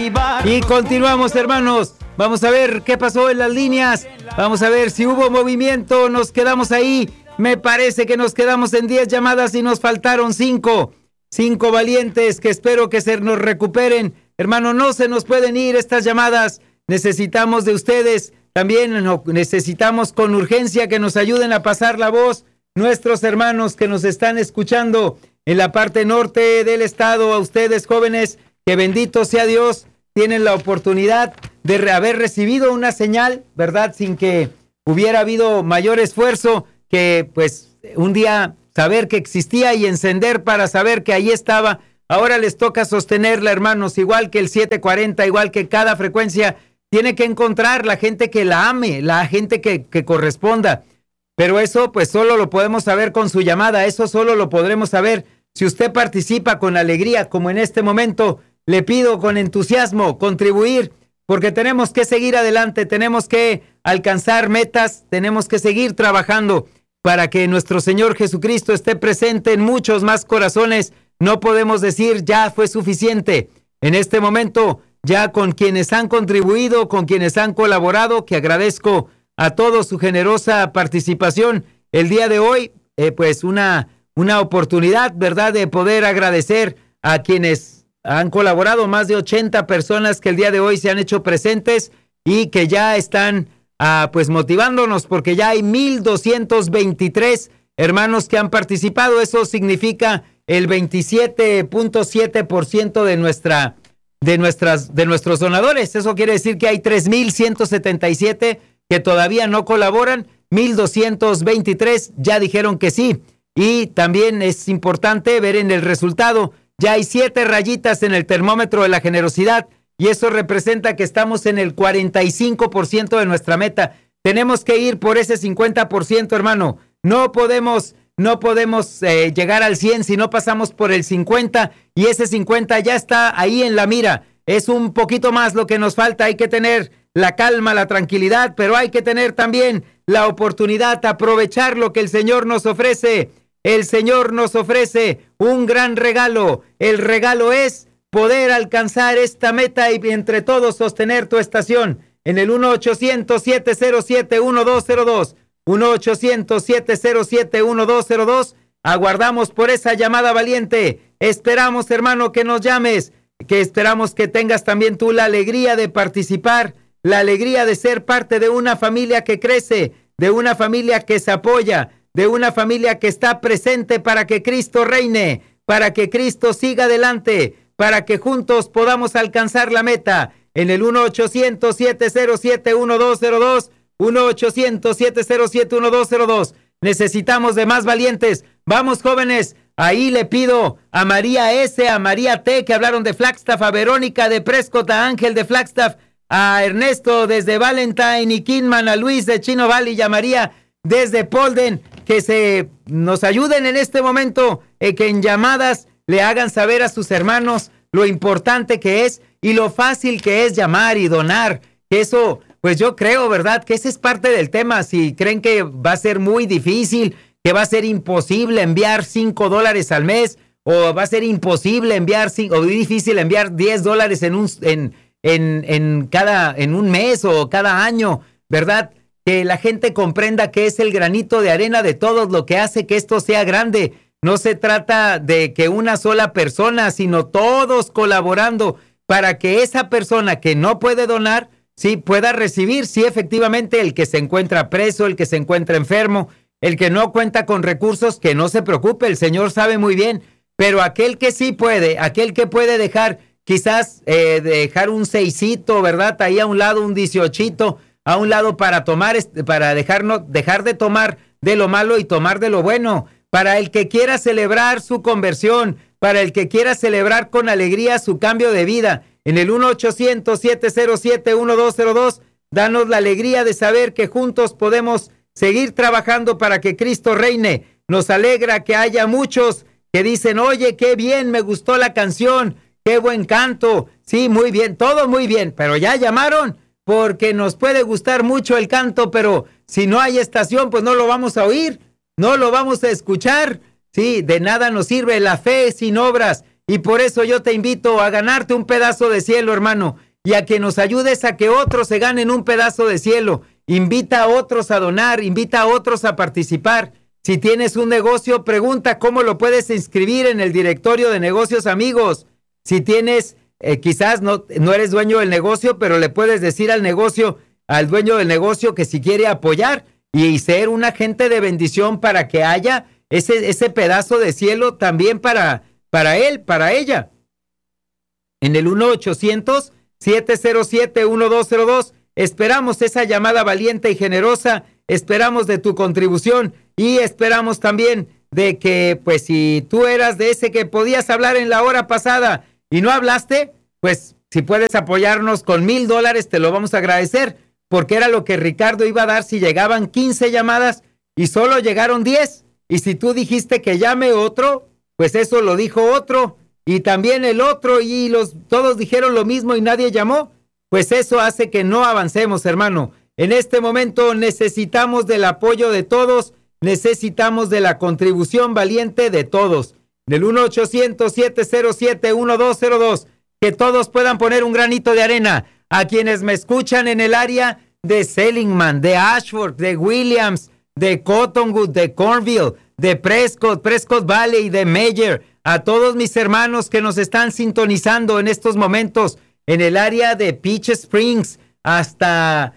Y continuamos, hermanos. Vamos a ver qué pasó en las líneas. Vamos a ver si hubo movimiento. Nos quedamos ahí. Me parece que nos quedamos en 10 llamadas y nos faltaron 5. 5 valientes que espero que se nos recuperen. Hermano, no se nos pueden ir estas llamadas. Necesitamos de ustedes. También necesitamos con urgencia que nos ayuden a pasar la voz. Nuestros hermanos que nos están escuchando en la parte norte del estado, a ustedes jóvenes, que bendito sea Dios, tienen la oportunidad de haber recibido una señal, ¿verdad? Sin que hubiera habido mayor esfuerzo, que pues un día saber que existía y encender para saber que ahí estaba. Ahora les toca sostenerla, hermanos, igual que el 740, igual que cada frecuencia. Tiene que encontrar la gente que la ame, la gente que corresponda. Pero eso pues solo lo podemos saber con su llamada, eso solo lo podremos saber si usted participa con alegría, como en este momento. Le pido con entusiasmo contribuir, porque tenemos que seguir adelante, tenemos que alcanzar metas, tenemos que seguir trabajando para que nuestro Señor Jesucristo esté presente en muchos más corazones. No podemos decir ya fue suficiente. En este momento, ya con quienes han contribuido, con quienes han colaborado, que agradezco a todos su generosa participación el día de hoy, pues una oportunidad, ¿verdad?, de poder agradecer a quienes han colaborado, más de 80 personas que el día de hoy se han hecho presentes y que ya están pues motivándonos, porque ya hay 1,223 hermanos que han participado. Eso significa el 27.7% de nuestros donadores. Eso quiere decir que hay 3,177 que todavía no colaboran. 1,223 ya dijeron que sí. Y también es importante ver en el resultado, ya hay 7 rayitas en el termómetro de la generosidad, y eso representa que estamos en el 45% de nuestra meta. Tenemos que ir por ese 50%, hermano. No podemos llegar al 100 si no pasamos por el 50, y ese 50 ya está ahí en la mira. Es un poquito más lo que nos falta. Hay que tener la calma, la tranquilidad, pero hay que tener también la oportunidad, aprovechar lo que el Señor nos ofrece. El Señor nos ofrece un gran regalo. El regalo es poder alcanzar esta meta y entre todos sostener tu estación en el 1-800-707-1202. 1-800-707-1202. Aguardamos por esa llamada valiente. Esperamos, hermano, que nos llames, que esperamos que tengas también tú la alegría de participar, la alegría de ser parte de una familia que crece, de una familia que se apoya, de una familia que está presente para que Cristo reine, para que Cristo siga adelante, para que juntos podamos alcanzar la meta. En el 1-800-707-1202, 1-800-707-1202. Necesitamos de más valientes. Vamos, jóvenes. Ahí le pido a María S., a María T., que hablaron de Flagstaff, a Verónica de Prescott, a Ángel de Flagstaff, a Ernesto desde Valentine y Kidman, a Luis de Chino Valley y a María desde Polden, que nos ayuden en este momento, que en llamadas le hagan saber a sus hermanos lo importante que es y lo fácil que es llamar y donar. Eso, pues yo creo, ¿verdad?, que ese es parte del tema. Si creen que va a ser muy difícil, que va a ser imposible enviar $5 al mes, o va a ser imposible enviar o difícil enviar $10 en un mes o cada año, ¿verdad? Que la gente comprenda que es el granito de arena de todos lo que hace que esto sea grande. No se trata de que una sola persona, sino todos colaborando para que esa persona que no puede donar, sí pueda recibir. Sí, efectivamente, el que se encuentra preso, el que se encuentra enfermo, el que no cuenta con recursos, que no se preocupe, el Señor sabe muy bien. Pero aquel que sí puede, aquel que puede dejar, quizás dejar un 6, ¿verdad? Ahí a un lado, un 18, a un lado para dejar de tomar de lo malo y tomar de lo bueno. Para el que quiera celebrar su conversión, para el que quiera celebrar con alegría su cambio de vida, en el 1-800-707-1202, danos la alegría de saber que juntos podemos seguir trabajando para que Cristo reine. Nos alegra que haya muchos que dicen, oye, qué bien, me gustó la canción, qué buen canto. Sí, muy bien, todo muy bien, pero ya llamaron, porque nos puede gustar mucho el canto, pero si no hay estación, pues no lo vamos a oír, no lo vamos a escuchar. Sí, de nada nos sirve la fe sin obras. Y por eso yo te invito a ganarte un pedazo de cielo, hermano, y a que nos ayudes a que otros se ganen un pedazo de cielo. Invita a otros a donar, invita a otros a participar. Si tienes un negocio, pregunta cómo lo puedes inscribir en el directorio de negocios amigos. Si tienes, quizás no eres dueño del negocio, pero le puedes decir al dueño del negocio que si quiere apoyar y ser un agente de bendición para que haya ese pedazo de cielo también para él, para ella. En el 1-800-707-1202 esperamos esa llamada valiente y generosa, esperamos de tu contribución y esperamos también de que, pues, si tú eras de ese que podías hablar en la hora pasada y no hablaste, pues, si puedes apoyarnos con $1,000, te lo vamos a agradecer, porque era lo que Ricardo iba a dar si llegaban 15 llamadas y solo llegaron 10. Y si tú dijiste que llame otro, pues eso lo dijo otro, y también el otro, y todos dijeron lo mismo y nadie llamó. Pues eso hace que no avancemos, hermano. En este momento necesitamos del apoyo de todos, necesitamos de la contribución valiente de todos. Del 1-800-707-1202, que todos puedan poner un granito de arena. A quienes me escuchan en el área de Seligman, de Ashford, de Williams, de Cottonwood, de Cornville, de Prescott Valley, de Meyer, a todos mis hermanos que nos están sintonizando en estos momentos en el área de Peach Springs hasta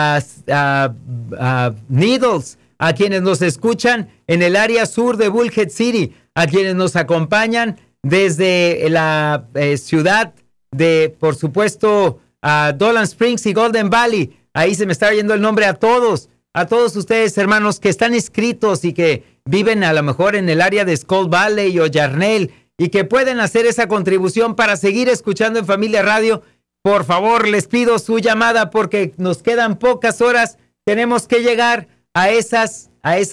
Needles, a quienes nos escuchan en el área sur de Bullhead City, a quienes nos acompañan desde la ciudad de, por supuesto, Dolan Springs y Golden Valley. Ahí se me está yendo el nombre a todos ustedes, hermanos, que están inscritos y que viven a lo mejor en el área de Skull Valley o Yarnell y que pueden hacer esa contribución para seguir escuchando en Familia Radio. Por favor, les pido su llamada porque nos quedan pocas horas. Tenemos que llegar a esas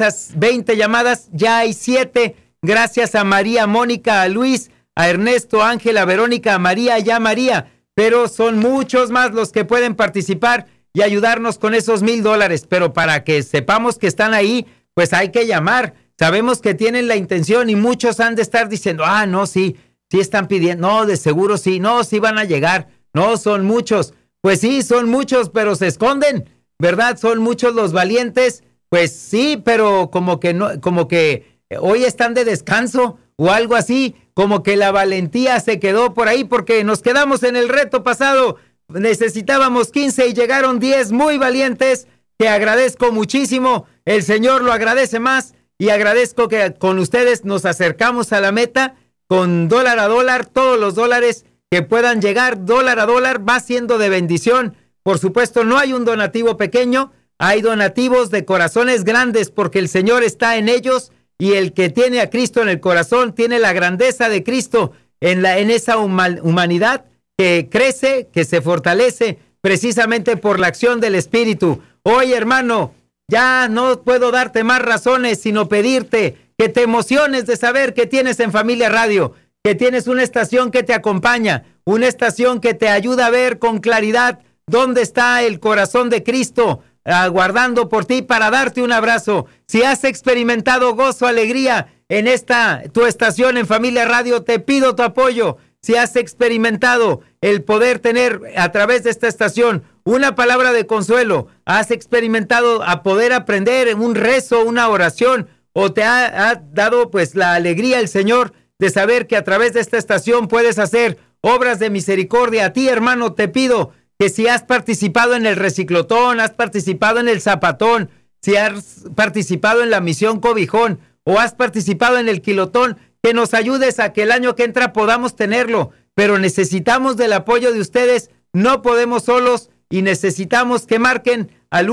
20 llamadas. Ya hay 7. Gracias a María, Mónica, a Luis, a Ernesto, Ángela, Verónica, a María, ya María. Pero son muchos más los que pueden participar y ayudarnos con esos $1,000. Pero para que sepamos que están ahí, pues hay que llamar. Sabemos que tienen la intención y muchos han de estar diciendo, no, sí están pidiendo, no, de seguro sí, no, sí van a llegar, no, son muchos. Pues sí, son muchos, pero se esconden, ¿verdad? Son muchos los valientes, pues sí, pero como que hoy están de descanso o algo así, como que la valentía se quedó por ahí porque nos quedamos en el reto pasado. Necesitábamos 15 y llegaron 10 muy valientes. Te agradezco muchísimo. El Señor lo agradece más y agradezco que con ustedes nos acercamos a la meta con dólar a dólar. Todos los dólares que puedan llegar dólar a dólar va siendo de bendición. Por supuesto, no hay un donativo pequeño. Hay donativos de corazones grandes porque el Señor está en ellos y el que tiene a Cristo en el corazón tiene la grandeza de Cristo en esa humanidad que crece, que se fortalece precisamente por la acción del Espíritu. Oye, hermano, ya no puedo darte más razones, sino pedirte que te emociones de saber que tienes en Familia Radio, que tienes una estación que te acompaña, una estación que te ayuda a ver con claridad dónde está el corazón de Cristo, aguardando por ti para darte un abrazo. Si has experimentado gozo, alegría en tu estación en Familia Radio, te pido tu apoyo. Si has experimentado el poder tener a través de esta estación una palabra de consuelo, has experimentado a poder aprender un rezo, una oración, o te ha dado pues la alegría el Señor de saber que a través de esta estación puedes hacer obras de misericordia. A ti, hermano, te pido que si has participado en el reciclotón, has participado en el zapatón, si has participado en la misión Cobijón o has participado en el kilotón, que nos ayudes a que el año que entra podamos tenerlo, pero necesitamos del apoyo de ustedes, no podemos solos y necesitamos que marquen al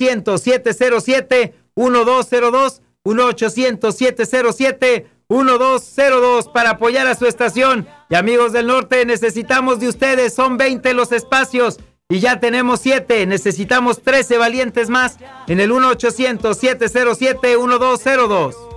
1-800-707-1202, 1-800-707-1202 para apoyar a su estación. Y amigos del norte, necesitamos de ustedes, son 20 los espacios y ya tenemos 7, necesitamos 13 valientes más en el 1-800-707-1202.